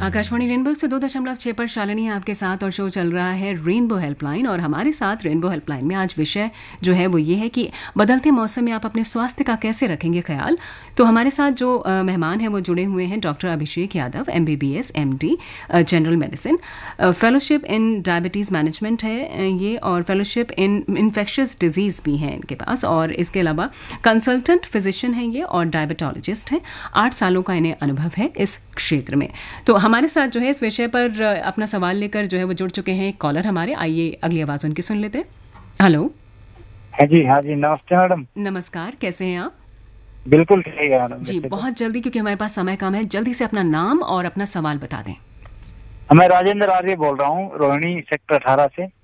Akashvani rainbow 102.6 पर शालिनी आपके साथ और शो चल रहा है रेनबो हेल्पलाइन। और हमारे साथ रेनबो हेल्पलाइन में आज विषय जो है वो ये है कि बदलते मौसम में आप अपने स्वास्थ्य का कैसे रखेंगे ख्याल। तो हमारे साथ जो मेहमान हैं वो जुड़े हुए हैं doctor Abhishek Yadav, MBBS MD general medicine, fellowship in diabetes management है ये, और फेलोशिप इन इन्फेक्शियस डिजीज़ भी है इनके पास, और इसके अलावा कंसल्टेंट फिजिशियन हैं ये और डायबिटोलॉजिस्ट हैं। 8 सालों का इन्हें अनुभव है इस क्षेत्र में। तो हमारे साथ जो है इस विषय पर अपना सवाल लेकर जो है वो जुड़ चुके हैं एक कॉलर हमारे। आइए अगली आवाज़ उनकी सुन लेते हैं। हेलो। हाँ जी, नमस्ते मैडम। नमस्कार, कैसे हैं आप? बिल्कुल ठीक है मैडम जी, बहुत जल्दी, क्योंकि हमारे पास समय कम है, जल्दी से अपना नाम और अपना सवाल बता दें। मैं राजेंद्र आर्य बोल रहा हूँ, रोहिणी सेक्टर 18 से।